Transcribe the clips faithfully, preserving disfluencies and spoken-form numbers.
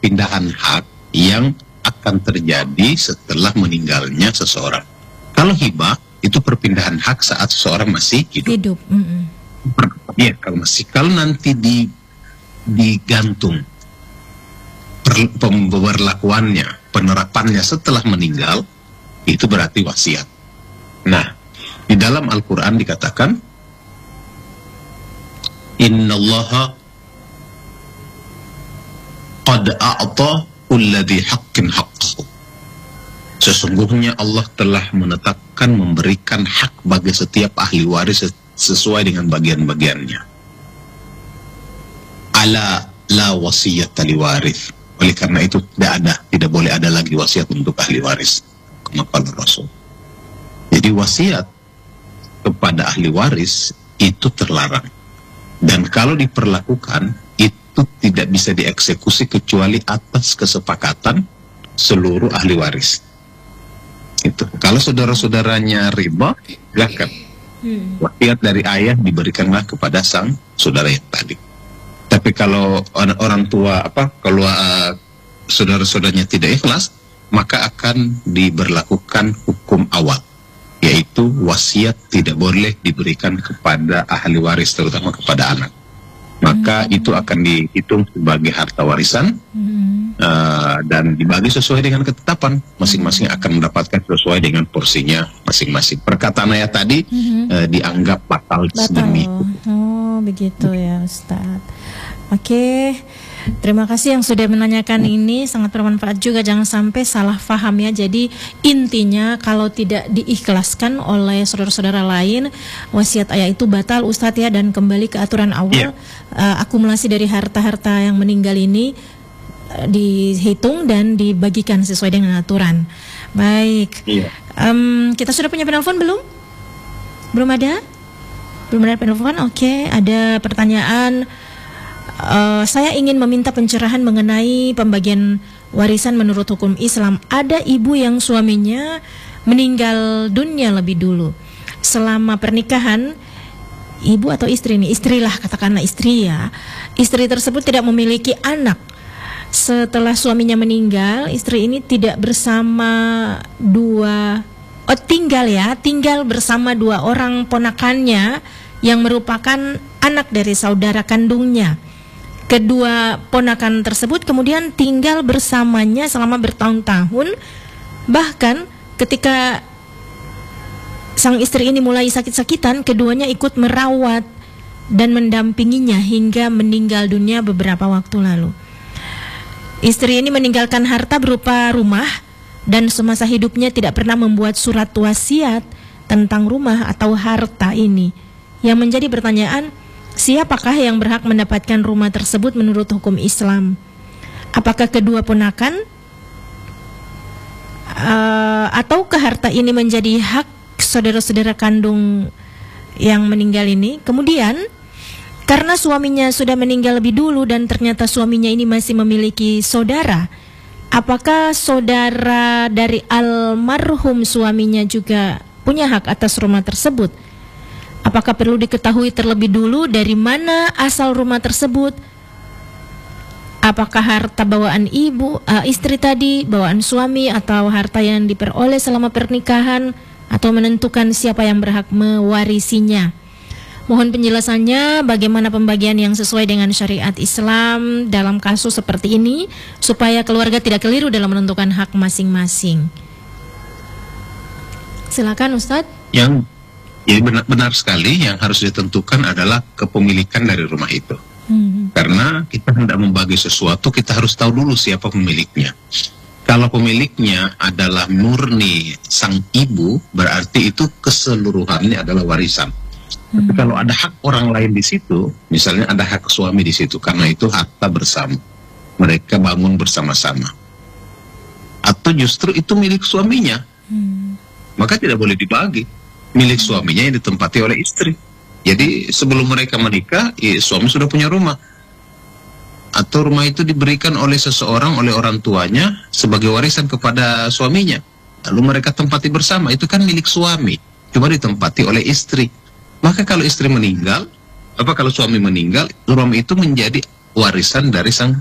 perpindahan hak yang akan terjadi setelah meninggalnya seseorang. Kalau hibah itu perpindahan hak saat seseorang masih hidup. Hidup. Mm -mm. Ya, kalau masih, kalau nanti di digantung per, pemberlakuannya, penerapannya setelah meninggal, itu berarti wasiat. Nah, di dalam Al-Quran dikatakan, Innallaha qad a'ta kulladhi haqqin haqqahu. Sesungguhnya Allah telah menetapkan, memberikan hak bagi setiap ahli waris sesuai dengan bagian-bagiannya. Ala la wasiyata li waris. Oleh karena itu tidak ada, tidak boleh ada lagi wasiat untuk ahli waris. Kama qala Rasul. Jadi wasiat kepada ahli waris itu terlarang. Dan kalau diperlakukan, itu tidak bisa dieksekusi kecuali atas kesepakatan seluruh ahli waris. Itu. Kalau saudara-saudaranya riba, silahkan. Hmm. Wasiat dari ayah diberikanlah kepada sang saudara yang tadi. Tapi kalau orang tua apa, kalau uh, saudara-saudaranya tidak ikhlas, maka akan diberlakukan hukum awal, yaitu wasiat tidak boleh diberikan kepada ahli waris, terutama kepada anak. Maka hmm. itu akan dihitung sebagai harta warisan, hmm. uh, dan dibagi sesuai dengan ketetapan. Masing-masing akan mendapatkan sesuai dengan porsinya masing-masing. Perkataan ayat tadi hmm. uh, dianggap batal, batal. Demi. Oh, begitu ya Ustadz. Oke, terima kasih yang sudah menanyakan ini, sangat bermanfaat juga, jangan sampai salah paham ya. Jadi intinya kalau tidak diikhlaskan oleh saudara-saudara lain, wasiat ayah itu batal Ustadz ya, dan kembali ke aturan awal. Yeah. uh, akumulasi dari harta-harta yang meninggal ini uh, dihitung dan dibagikan sesuai dengan aturan. Baik, yeah. um, kita sudah punya penelpon belum? Belum ada? Belum ada penelpon? Oke, ada pertanyaan. Uh, saya ingin meminta pencerahan mengenai pembagian warisan menurut hukum Islam. Ada ibu yang suaminya meninggal dunia lebih dulu. Selama pernikahan, ibu atau istri ini, istrilah katakanlah istri ya, istri tersebut tidak memiliki anak. Setelah suaminya meninggal, istri ini tidak bersama dua, oh tinggal ya, tinggal bersama dua orang ponakannya yang merupakan anak dari saudara kandungnya. Kedua ponakan tersebut kemudian tinggal bersamanya selama bertahun-tahun. Bahkan ketika sang istri ini mulai sakit-sakitan, keduanya ikut merawat dan mendampinginya hingga meninggal dunia beberapa waktu lalu. Istri ini meninggalkan harta berupa rumah dan semasa hidupnya tidak pernah membuat surat wasiat tentang rumah atau harta ini. Yang menjadi pertanyaan, siapakah yang berhak mendapatkan rumah tersebut menurut hukum Islam? Apakah kedua ponakan? Uh, ataukah harta ini menjadi hak saudara-saudara kandung yang meninggal ini? Kemudian, karena suaminya sudah meninggal lebih dulu dan ternyata suaminya ini masih memiliki saudara, apakah saudara dari almarhum suaminya juga punya hak atas rumah tersebut? Apakah perlu diketahui terlebih dulu dari mana asal rumah tersebut? Apakah harta bawaan ibu, uh, istri tadi, bawaan suami, atau harta yang diperoleh selama pernikahan, atau menentukan siapa yang berhak mewarisinya? Mohon penjelasannya bagaimana pembagian yang sesuai dengan syariat Islam dalam kasus seperti ini, supaya keluarga tidak keliru dalam menentukan hak masing-masing. Silakan Ustadz. Yang Jadi benar, benar sekali, yang harus ditentukan adalah kepemilikan dari rumah itu. Hmm. Karena kita hendak membagi sesuatu, kita harus tahu dulu siapa pemiliknya. Kalau pemiliknya adalah murni sang ibu, berarti itu keseluruhannya adalah warisan. Hmm. Tapi kalau ada hak orang lain di situ, misalnya ada hak suami di situ, karena itu harta bersama. Mereka bangun bersama-sama. Atau justru itu milik suaminya. Hmm. Maka tidak boleh dibagi. Milik suaminya yang ditempati oleh istri. Jadi sebelum mereka menikah, ya, suami sudah punya rumah. Atau rumah itu diberikan oleh seseorang, oleh orang tuanya sebagai warisan kepada suaminya. Lalu mereka tempati bersama, itu kan milik suami, cuma ditempati oleh istri. Maka kalau istri meninggal, apa kalau suami meninggal, rumah itu menjadi warisan dari sang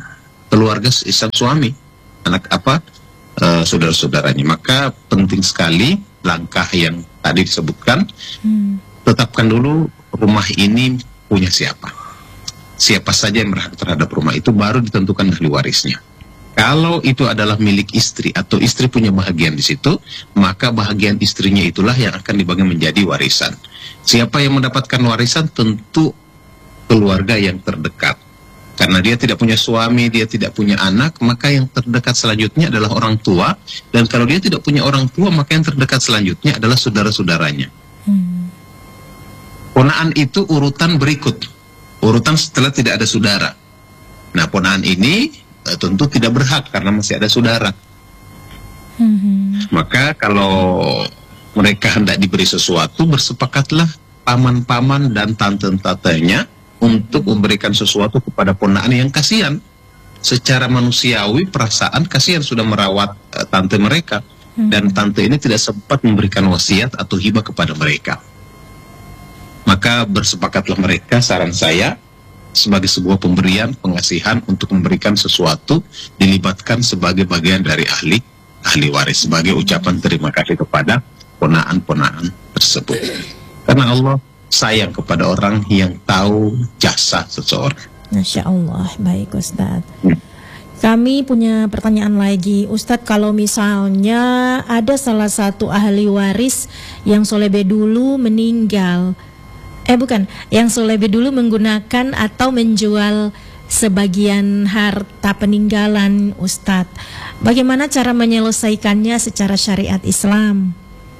keluarga sang suami, anak apa uh, saudara-saudaranya. Maka penting sekali langkah yang tadi disebutkan, hmm. tetapkan dulu rumah ini punya siapa. Siapa saja yang berhak terhadap rumah itu, baru ditentukan ahli warisnya. Kalau itu adalah milik istri atau istri punya bahagian di situ, maka bahagian istrinya itulah yang akan dibagi menjadi warisan. Siapa yang mendapatkan warisan? Tentu keluarga yang terdekat. Karena dia tidak punya suami, dia tidak punya anak, maka yang terdekat selanjutnya adalah orang tua. Dan kalau dia tidak punya orang tua, maka yang terdekat selanjutnya adalah saudara-saudaranya. Hmm. Ponaan itu urutan berikut. Urutan setelah tidak ada saudara. Nah, ponaan ini eh, tentu tidak berhak karena masih ada saudara. Hmm. Maka kalau mereka hendak diberi sesuatu, bersepakatlah paman-paman dan tante-tantenya untuk memberikan sesuatu kepada ponaan yang kasihan. Secara manusiawi, perasaan kasihan sudah merawat uh, tante mereka. Hmm. Dan tante ini tidak sempat memberikan wasiat atau hibah kepada mereka. Maka bersepakatlah mereka, saran saya, sebagai sebuah pemberian, pengasihan untuk memberikan sesuatu, dilibatkan sebagai bagian dari ahli ahli waris, sebagai ucapan terima kasih kepada ponaan-ponaan tersebut. Karena Allah sayang kepada orang yang tahu jasa seseorang. Masya Allah, baik Ustadz. Hmm. Kami punya pertanyaan lagi, Ustadz. Kalau misalnya ada salah satu ahli waris yang solebe dulu meninggal, eh bukan, yang solebe dulu menggunakan atau menjual sebagian harta peninggalan Ustadz, bagaimana cara menyelesaikannya secara syariat Islam?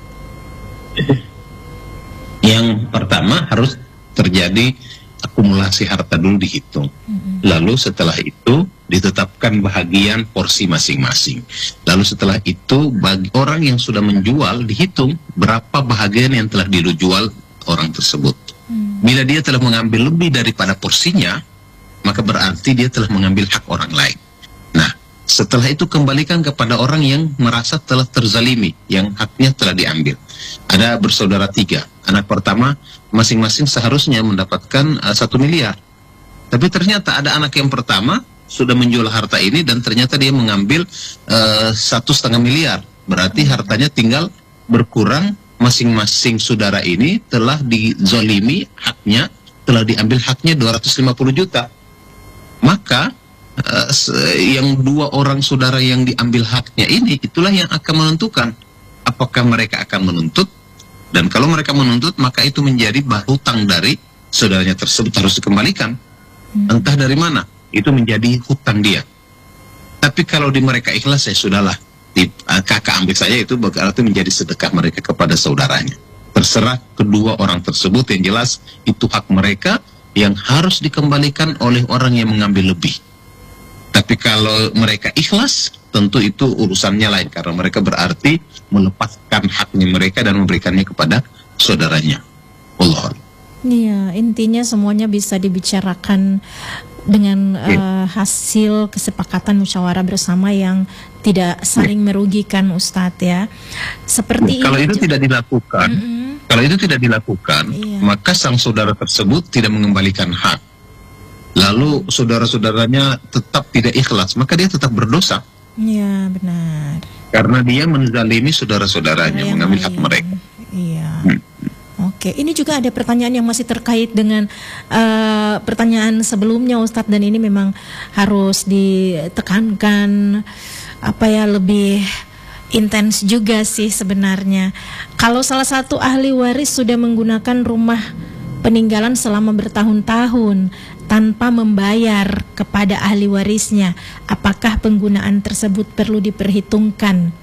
Yang pertama harus terjadi akumulasi harta dulu dihitung. Mm-hmm. Lalu setelah itu ditetapkan bahagian porsi masing-masing. Lalu setelah itu bagi orang yang sudah menjual dihitung berapa bahagian yang telah dijual orang tersebut. Mm. Bila dia telah mengambil lebih daripada porsinya, maka berarti dia telah mengambil hak orang lain. Nah, setelah itu kembalikan kepada orang yang merasa telah terzalimi, yang haknya telah diambil. Ada bersaudara tiga. Anak pertama masing-masing seharusnya mendapatkan uh, satu miliar. Tapi ternyata ada anak yang pertama sudah menjual harta ini dan ternyata dia mengambil uh, satu setengah miliar. Berarti hartanya tinggal berkurang. Masing-masing saudara ini telah dizolimi haknya, telah diambil haknya dua ratus lima puluh juta. Maka uh, yang dua orang saudara yang diambil haknya ini, itulah yang akan menentukan apakah mereka akan menuntut. Dan kalau mereka menuntut, maka itu menjadi hutang dari saudaranya tersebut, harus dikembalikan. Hmm. Entah dari mana, itu menjadi hutang dia. Tapi kalau di mereka ikhlas, ya sudahlah, di, uh, kakak ambil saja, itu berarti menjadi sedekah mereka kepada saudaranya. Terserah kedua orang tersebut, yang jelas itu hak mereka yang harus dikembalikan oleh orang yang mengambil lebih. Tapi kalau mereka ikhlas, tentu itu urusannya lain, karena mereka berarti melepaskan haknya mereka dan memberikannya kepada saudaranya. Allah. Iya, intinya semuanya bisa dibicarakan dengan uh, hasil kesepakatan musyawarah bersama yang tidak saling merugikan, Ustadz, ya. Seperti kalau ini, itu tidak dilakukan, mm-hmm. kalau itu tidak dilakukan, iya. maka sang saudara tersebut tidak mengembalikan hak. Lalu saudara-saudaranya tetap tidak ikhlas, maka dia tetap berdosa. Iya, benar. Karena dia menzalimi saudara-saudaranya, mengambil hak mereka. Iya. Hmm. Oke, ini juga ada pertanyaan yang masih terkait dengan uh, pertanyaan sebelumnya, Ustadz, dan ini memang harus ditekankan apa ya lebih intens juga sih sebenarnya. Kalau salah satu ahli waris sudah menggunakan rumah peninggalan selama bertahun-tahun tanpa membayar kepada ahli warisnya, apakah penggunaan tersebut perlu diperhitungkan?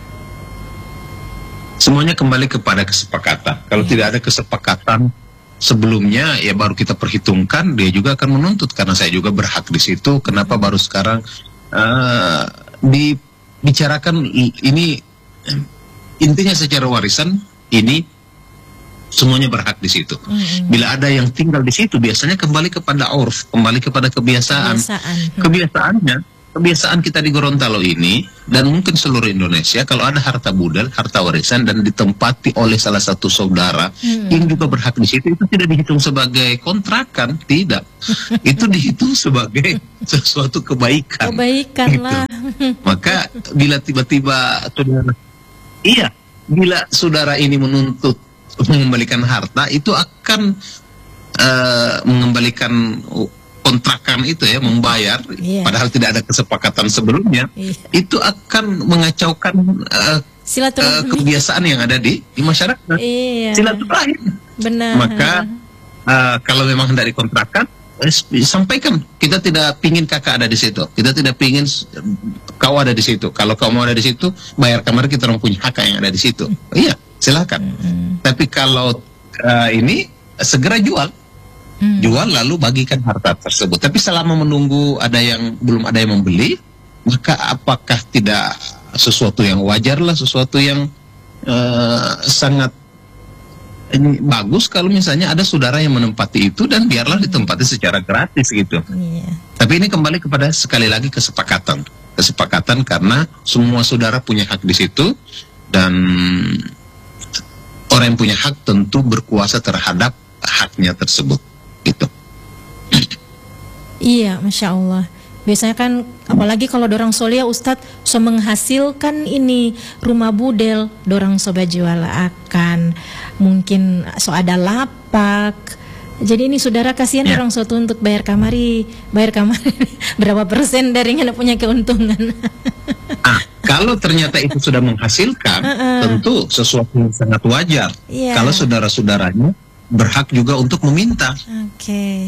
Semuanya kembali kepada kesepakatan. Kalau ya. tidak ada kesepakatan sebelumnya, ya baru kita perhitungkan, dia juga akan menuntut karena saya juga berhak di situ. Kenapa baru sekarang uh, dibicarakan ini? Intinya secara warisan ini semuanya berhak di situ. Mm-hmm. Bila ada yang tinggal di situ, biasanya kembali kepada urf, kembali kepada kebiasaan. Kebiasaan. Kebiasaannya kebiasaan kita di Gorontalo ini dan mungkin seluruh Indonesia, kalau ada harta budal, harta warisan dan ditempati oleh salah satu saudara hmm. yang juga berhak di situ, itu tidak dihitung sebagai kontrakan, tidak. Itu dihitung sebagai sesuatu kebaikan. Kebaikan gitu lah. Maka bila tiba-tiba saudara, iya, bila saudara ini menuntut mengembalikan harta, itu akan uh, mengembalikan kontrakan itu ya, membayar, yeah. padahal tidak ada kesepakatan sebelumnya, yeah. itu akan mengacaukan uh, uh, kebiasaan yang ada di, di masyarakat. Yeah. Silaturahim. Benar. Maka uh, kalau memang hendak dikontrakan, eh, sampaikan kita tidak pingin kakak ada di situ, kita tidak pingin kau ada di situ. Kalau kau mau ada di situ, bayar kamar, kita orang punya kakak yang ada di situ. Iya, silakan. Mm-hmm. Tapi kalau uh, ini segera jual. Hmm. Jual lalu bagikan harta tersebut. Tapi selama menunggu ada yang belum ada yang membeli, maka apakah tidak sesuatu yang wajar lah, sesuatu yang uh, sangat ini bagus kalau misalnya ada saudara yang menempati itu dan biarlah ditempati secara gratis gitu. Yeah. Tapi ini kembali kepada sekali lagi kesepakatan, kesepakatan karena semua saudara punya hak di situ dan orang yang punya hak tentu berkuasa terhadap haknya tersebut. Gitu. Iya, Masya Allah. Biasanya kan, apalagi kalau dorang solia Ustadz, so menghasilkan ini rumah budel, dorang so bajual akan mungkin so ada lapak. Jadi ini saudara kasihan ya. Orang so untuk bayar kamari, bayar kamari berapa persen dari yang punya keuntungan. Ah, kalau ternyata itu sudah menghasilkan, uh-uh. tentu sesuatu yang sangat wajar. Yeah. Kalau saudara-saudaranya berhak juga untuk meminta. Oke. Okay.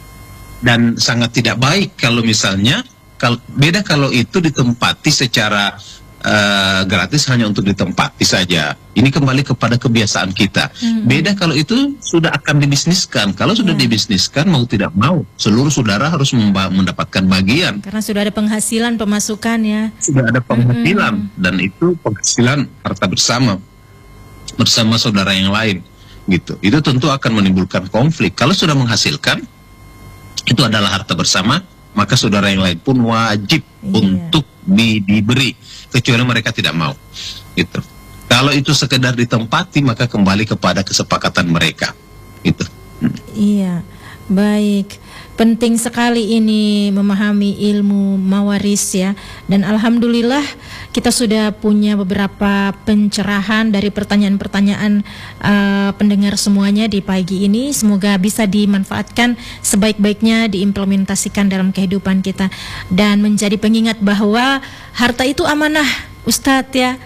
Dan sangat tidak baik kalau misalnya kal beda kalau itu ditempati secara uh, gratis hanya untuk ditempati saja. Ini kembali kepada kebiasaan kita. Mm-hmm. Beda kalau itu sudah akan dibisniskan. Kalau sudah yeah. dibisniskan mau tidak mau seluruh saudara harus mendapatkan bagian. Karena sudah ada penghasilan pemasukan ya. Sudah ada penghasilan mm-hmm. dan itu penghasilan harta bersama bersama saudara yang lain. Gitu. Itu tentu akan menimbulkan konflik. Kalau sudah menghasilkan, itu adalah harta bersama, maka saudara yang lain pun wajib iya. untuk di, diberi, kecuali mereka tidak mau. Gitu. Kalau itu sekedar ditempati, maka kembali kepada kesepakatan mereka. Gitu. Hmm. Iya, baik. Penting sekali ini memahami ilmu mawaris ya. Dan alhamdulillah kita sudah punya beberapa pencerahan dari pertanyaan-pertanyaan uh, pendengar semuanya di pagi ini. Semoga bisa dimanfaatkan sebaik-baiknya, diimplementasikan dalam kehidupan kita dan menjadi pengingat bahwa harta itu amanah, Ustadz ya.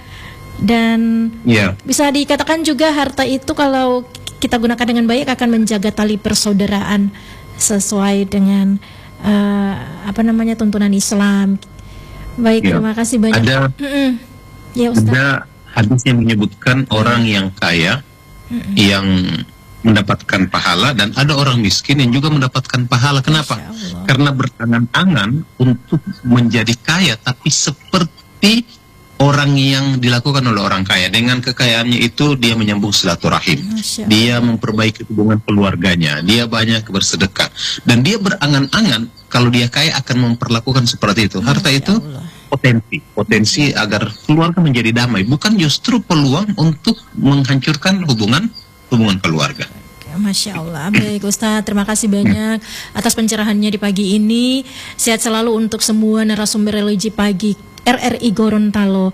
Dan yeah. bisa dikatakan juga harta itu kalau kita gunakan dengan baik akan menjaga tali persaudaraan sesuai dengan uh, apa namanya tuntunan Islam. Baik, ya. Terima kasih banyak. Ada, mm-mm. ya, Ustaz. Ada hadis yang menyebutkan mm. orang yang kaya mm-mm. yang mendapatkan pahala dan ada orang miskin yang juga mendapatkan pahala. Kenapa? Karena berangan-angan untuk menjadi kaya, tapi seperti orang yang dilakukan oleh orang kaya. Dengan kekayaannya itu dia menyambung silaturahim, dia memperbaiki hubungan keluarganya, dia banyak bersedekah, dan dia berangan-angan kalau dia kaya akan memperlakukan seperti itu. Harta itu potensi, potensi agar keluarga menjadi damai, bukan justru peluang untuk menghancurkan hubungan hubungan keluarga. Masya Allah. Baik Ustaz, terima kasih banyak atas pencerahannya di pagi ini. Sehat selalu untuk semua narasumber religi pagi R R I Gorontalo.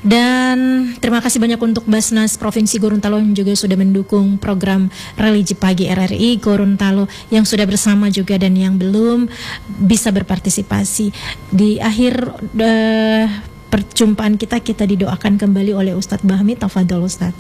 Dan terima kasih banyak untuk Basnas Provinsi Gorontalo yang juga sudah mendukung program Religi Pagi R R I Gorontalo, yang sudah bersama juga dan yang belum bisa berpartisipasi. Di akhir uh, perjumpaan kita, kita didoakan kembali oleh Ustadz Bahmi. Tafadhol Ustadz.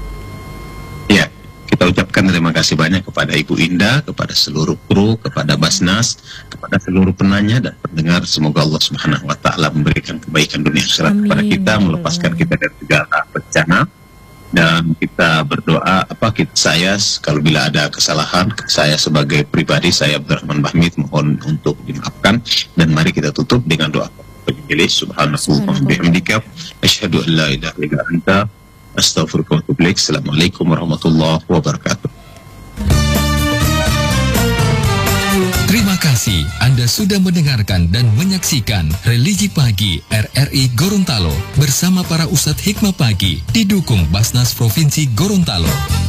Ya, kita ucapkan terima kasih banyak kepada Ibu Indah, kepada seluruh kru, kepada Basnas, kepada seluruh penanya dan pendengar. Semoga Allah Subhanahu wa taala memberikan kebaikan dunia akhirat kepada kita, melepaskan kita dari segala bencana. Dan kita berdoa, apa kita, saya kalau bila ada kesalahan, saya sebagai pribadi, saya Abdurrahman Bahmi, mohon untuk dimaafkan. Dan mari kita tutup dengan doa penyembelih. Subhanallah wa bihamdika, asyhadu an la ilaha illa anta, astaghfiruka wa atubu ilaik. Assalamualaikum warahmatullahi wabarakatuh. Terima kasih Anda Anda sudah mendengarkan dan menyaksikan Religi Pagi R R I Gorontalo bersama para Ustadz Hikmah Pagi didukung Basnas Provinsi Gorontalo.